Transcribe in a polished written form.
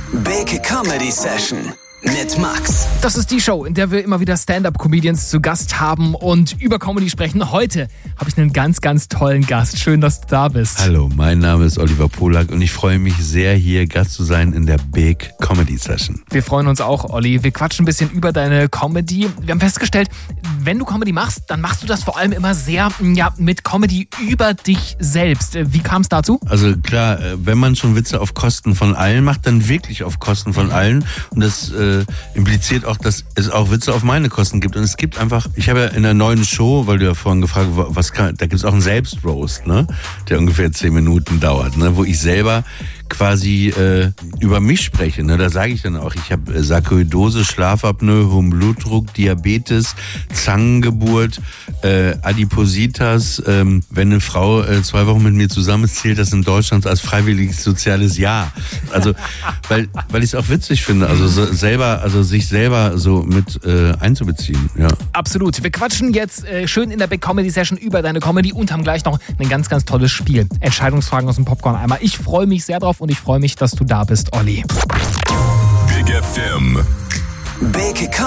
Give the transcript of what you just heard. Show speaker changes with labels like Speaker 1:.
Speaker 1: Big Comedy Session mit Max.
Speaker 2: Das ist die Show, in der wir immer wieder Stand-Up-Comedians zu Gast haben und über Comedy sprechen. Heute habe ich einen ganz, ganz tollen Gast. Schön, dass du da bist.
Speaker 3: Hallo, mein Name ist Oliver Polak und ich freue mich sehr, hier Gast zu sein in der Big Comedy Session.
Speaker 2: Wir freuen uns auch, Olli. Wir quatschen ein bisschen über deine Comedy. Wir haben festgestellt, wenn du Comedy machst, dann machst du das vor allem immer sehr mit Comedy über dich selbst. Wie kam es dazu?
Speaker 3: Also klar, wenn man schon Witze auf Kosten von allen macht, dann wirklich auf Kosten von allen. Und das impliziert auch, dass es auch Witze auf meine Kosten gibt. Und es gibt einfach, ich habe ja in der neuen Show, weil du ja vorhin gefragt hast, da gibt es auch einen Selbstroast, ne, der ungefähr 10 Minuten dauert, ne, wo ich selber quasi über mich spreche. Ne? Da sage ich dann auch, ich habe Sarkoidose, Schlafapnoe, hohen Blutdruck, Diabetes, Zangengeburt, Adipositas. Wenn eine Frau 2 Wochen mit mir zusammen ist, zählt das in Deutschland als freiwilliges soziales Jahr. Also, weil ich es auch witzig finde, also sich selber so mit einzubeziehen. Ja.
Speaker 2: Absolut. Wir quatschen jetzt schön in der Big Comedy Session über deine Comedy und haben gleich noch ein ganz, ganz tolles Spiel. Entscheidungsfragen aus dem Popcorn-Eimer. Ich freue mich sehr drauf und ich freue mich, dass du da bist, Olli.
Speaker 4: Big FM.
Speaker 1: Big